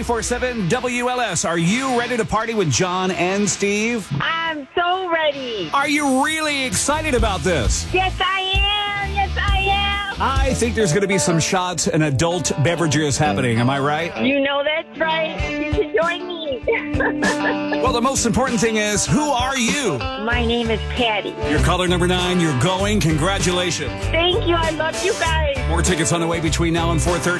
94.7 WLS. Are you ready to party with John and Steve? I'm so ready. Are you really excited about this? Yes, I am. Yes, I am. I think there's going to be some shots and adult beverages happening. Am I right? You know that's right. You can join me. Well, the most important thing is, who are you? My name is Patty. You're caller number 9. You're going. Congratulations. Thank you. I love you guys. More tickets on the way between now and 4:30.